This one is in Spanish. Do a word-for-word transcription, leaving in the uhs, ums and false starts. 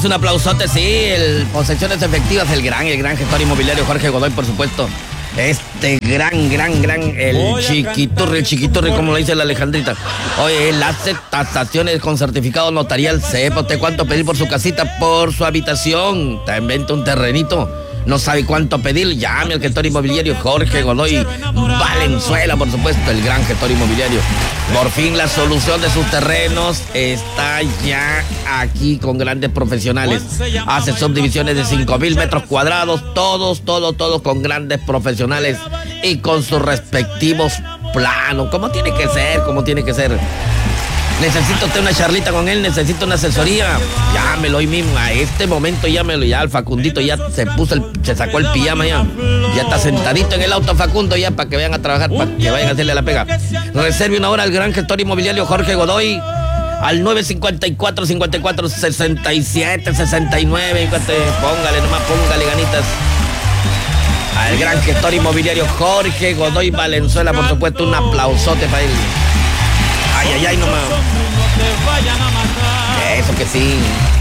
Un aplausote, sí, el Posesiones Efectivas, el gran, el gran gestor inmobiliario Jorge Godoy, por supuesto. Este gran, gran, gran, el chiquiturri, el chiquiturri, como le dice la Alejandrita. Oye, él hace tasaciones con certificado notarial. Sepa usted cuánto pedir por su casita, por su habitación. Te inventa un terrenito. No sabe cuánto pedir, llame al gestor inmobiliario Jorge Godoy Valenzuela, por supuesto, el gran gestor inmobiliario. Por fin la solución de sus terrenos está ya aquí con grandes profesionales. Hace subdivisiones de cinco mil metros cuadrados, todos, todos, todos con grandes profesionales y con sus respectivos planos. Como tiene que ser, como tiene que ser. Necesito usted una charlita con él, necesito una asesoría. Llámelo hoy mismo, a este momento llámelo ya. El Facundito ya se puso, el, se sacó el pijama ya. Ya está sentadito en el auto Facundo ya para que vayan a trabajar, para que vayan a hacerle la pega. Reserve una hora al gran gestor inmobiliario Jorge Godoy al nueve cinco cuatro, cinco cuatro, seis siete, seis nueve. Póngale nomás, póngale ganitas. Al gran gestor inmobiliario Jorge Godoy Valenzuela, por supuesto, un aplausote para él. Ay, ay, ay, nomás. Eso que sí.